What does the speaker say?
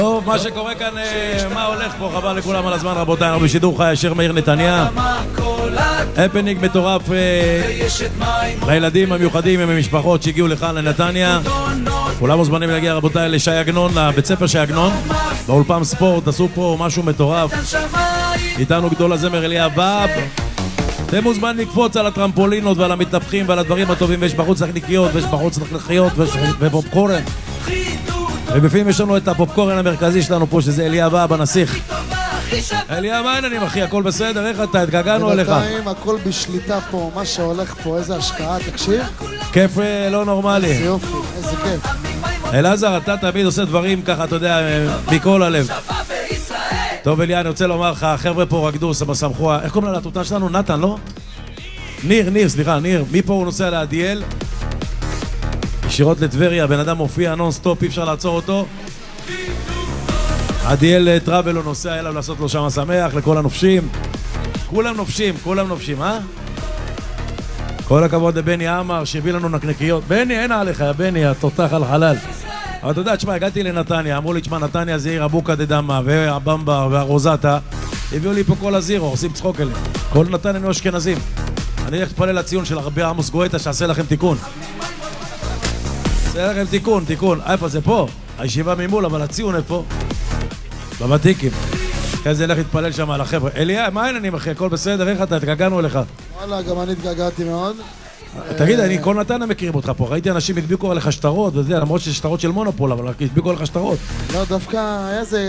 טוב, מה שקורה כאן, מה הולך פה? חבל לכולם על הזמן, רבותיי, אנחנו בשידור חי ישיר מאיר נתניה. הפנינג מטורף לילדים המיוחדים עם המשפחות שהגיעו לכאן לנתניה. כולם מוזמנים להגיע, רבותיי, לשי עגנון, לבית ספר שי עגנון, באולפן ספורט. עשו פה משהו מטורף. איתנו גדול הזמר אליה באב. אתם מוזמנים לקפוץ על הטרמפולינות ועל המתנפחים ועל הדברים הטובים. ויש בחוץ נקניקיות ויש בחוץ לחיות ופופקורן, ובפנים יש לנו את הפופקורן המרכזי שלנו פה, שזה אליה באב הנסיך. אליה, מה העניינים אחי? הכל בסדר? איך אתה? התגעגענו אליך. בינתיים הכל בשליטה פה, מה שהולך פה, איזה השקעה, תקשיב. כיף לא נורמלי. איזה יופי, איזה כיף. אלעזר, אתה תמיד עושה דברים ככה, אתה יודע, מכל הלב. טוב אליה, אני רוצה לומר לך, החבר'ה פה רקדו, שמחו, איך קוראים לה לתותן שלנו? נתן, לא? ניר, סליחה, ניר. מפה הוא נוסע לעדיאל ישירות לטבריה, בן אדם מופיע נון סטופ, אי אפשר לעצור אותו. עדיאל טראבל הוא נוסע אליו לעשות לו שם שמח, לכל הנופשים. כולם נופשים, אה? כל הכבוד לבני עמר שהביא לנו נקניקיות. בני, אין עליך, בני, התותח על חלל. אבל אתה יודע, תשמע, הגעתי לנתניה, אמרו לי, תשמע, נתניה זה עיר אבוקה דדמה והבמבה והרוזטה. הביאו לי פה כל הזירו, עושים צחוק אליהם. כל נתניה נו אשכנזים. אני הולך להתפלל לציון של רבי עמוס גואטה שעשה לכם תיקון. זה לכם תיקון. איפה זה פה? הישיבה ממול, אבל הציון איפה? בבתיקים. אחרי זה הלך להתפלל שם על החבר'ה. אליה, מה העניינים אחי? הכל בסדר? איך אתה? התגעגענו אליך. וואלה, גם אני התגעגעתי מאוד. תגיד, אני כל נתניה מכירים אותך פה. ראיתי אנשים הדביקו עליך שטרות וזה, למרות שזה שטרות של מונופול, אבל הדביקו עליך שטרות. לא, דווקא היה זה